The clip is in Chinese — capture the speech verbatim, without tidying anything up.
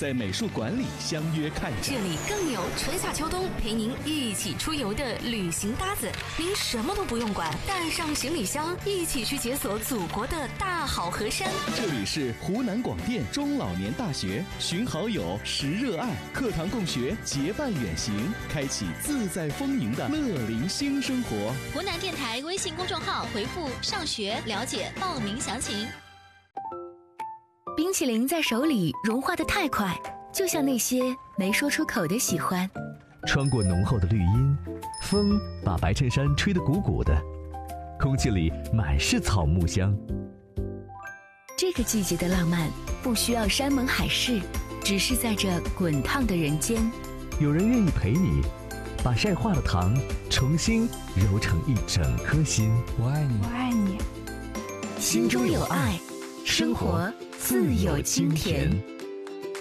在美术馆里相约看展。 这里更有春夏秋冬陪您一起出游的旅行搭子，您什么都不用管，带上行李箱，一起去解锁祖国的大好河山。 这里是湖南广电中老年大学，寻好友，识热爱，课堂共学，结伴远行，开启自在丰盈的乐龄新生活。 湖南电台微信公众号回复上学了解报名详情。 冰淇淋在手里融化得太快，就像那些没说出口的喜欢。 穿过浓厚的绿荫，风把白衬衫吹得鼓鼓的，空气里满是草木香。 这个季节的浪漫不需要山盟海誓，只是在这滚烫的人间， 有人愿意陪你把晒化的糖重新揉成一整颗心。 我爱你， 我爱你， 心中有爱，生活自有清甜。